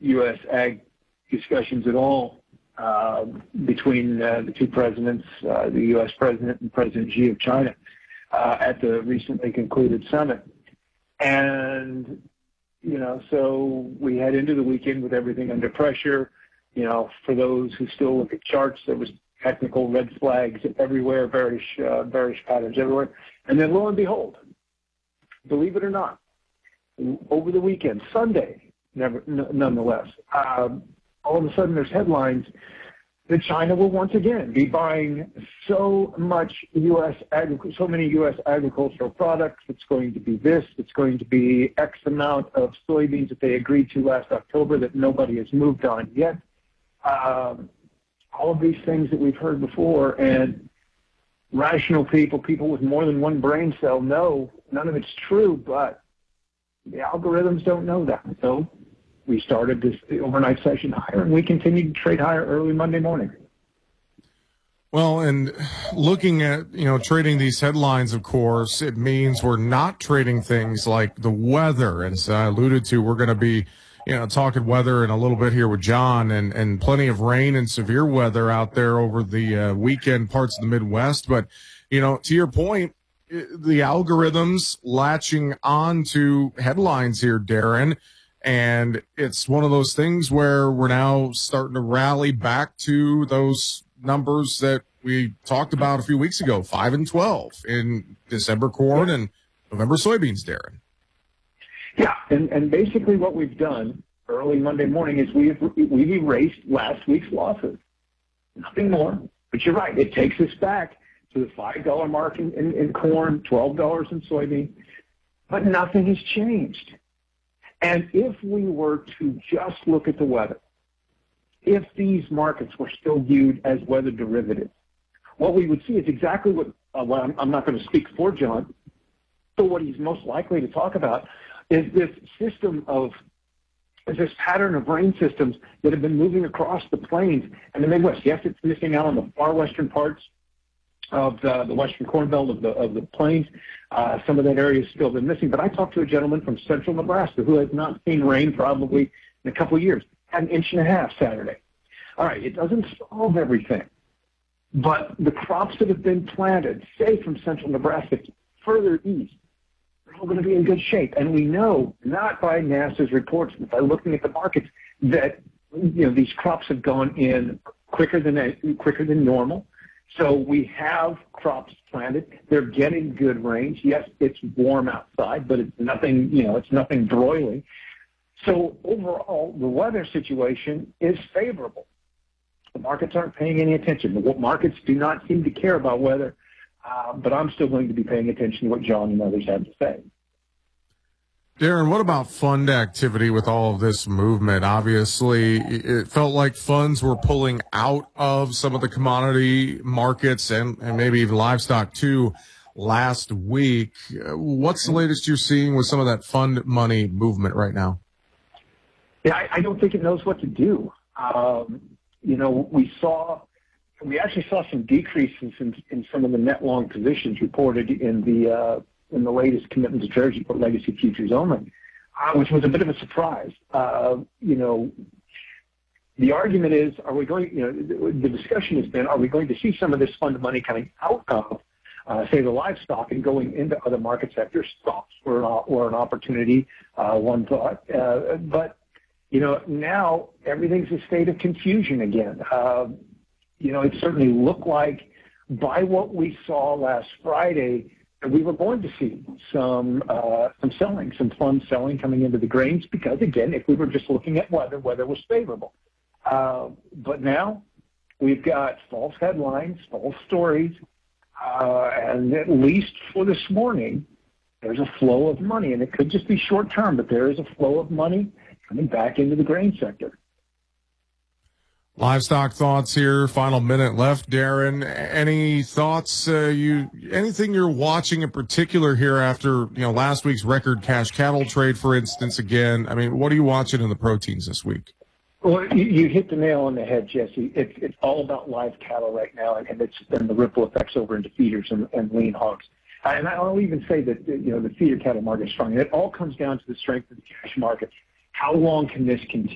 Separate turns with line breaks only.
U.S. ag discussions at all between the two presidents, the U.S. president and President Xi of China, at the recently concluded summit. And, so we head into the weekend with everything under pressure. For those who still look at charts, there was technical red flags everywhere, bearish patterns everywhere. And then lo and behold, believe it or not, over the weekend, Sunday, nonetheless, all of a sudden there's headlines that China will once again be buying so many U.S. agricultural products. It's going to be this. It's going to be X amount of soybeans that they agreed to last October that nobody has moved on yet. All of these things that we've heard before, and rational people with more than one brain cell know none of it's true, but the algorithms don't know that. So we started this overnight session higher, and we continued to trade higher early Monday morning.
Well, and looking at, trading these headlines, of course, it means we're not trading things like the weather. As I alluded to, we're going to be, talking weather in a little bit here with John, and plenty of rain and severe weather out there over the weekend parts of the Midwest. But, to your point, the algorithms latching on to headlines here, Darren. And it's one of those things where we're now starting to rally back to those numbers that we talked about a few weeks ago, 5 and 12 in December corn and November soybeans, Darren.
Yeah, and basically what we've done early Monday morning is we've erased last week's losses. Nothing more. But you're right. It takes us back to the $5 mark in corn, $12 in soybean. But nothing has changed. And if we were to just look at the weather, if these markets were still viewed as weather derivatives, what we would see is exactly what I'm not going to speak for John, but what he's most likely to talk about is this pattern of rain systems that have been moving across the plains and the Midwest. Yes, it's missing out on the far western parts of the western corn belt of the plains. Some of that area has still been missing. But I talked to a gentleman from central Nebraska who has not seen rain probably in a couple of years. Had an inch and a half Saturday. All right, it doesn't solve everything. But the crops that have been planted, say from central Nebraska further east, are all going to be in good shape. And we know, not by NASA's reports, but by looking at the markets, that these crops have gone in quicker than normal. So we have crops planted. They're getting good rains. Yes, it's warm outside, but it's nothing, it's nothing broiling. So overall, the weather situation is favorable. The markets aren't paying any attention. The markets do not seem to care about weather, but I'm still going to be paying attention to what John and others have to say.
Darren, what about fund activity with all of this movement? Obviously, it felt like funds were pulling out of some of the commodity markets and maybe even livestock too last week. What's the latest you're seeing with some of that fund money movement right now?
Yeah, I don't think it knows what to do. We actually saw some decreases in some of the net long positions reported in the latest commitment to Treasury for legacy futures only, which was a bit of a surprise. The argument is, the discussion has been, are we going to see some of this fund money coming out of, say, the livestock and going into other market sectors? Stocks or an opportunity, one thought. But now everything's a state of confusion again. It certainly looked like by what we saw last Friday, we were going to see some selling, some fund selling coming into the grains because, again, if we were just looking at weather was favorable. But now we've got false headlines, false stories, and at least for this morning, there's a flow of money, and it could just be short term, but there is a flow of money coming back into the grain sector.
Livestock thoughts here. Final minute left, Darren. Any thoughts? Anything you're watching in particular here after last week's record cash cattle trade, for instance? Again, I mean, what are you watching in the proteins this week?
Well, you hit the nail on the head, Jesse. It's all about live cattle right now, and it's been the ripple effects over into feeders and lean hogs. And I'll even say that the feeder cattle market is strong. It all comes down to the strength of the cash market. How long can this continue?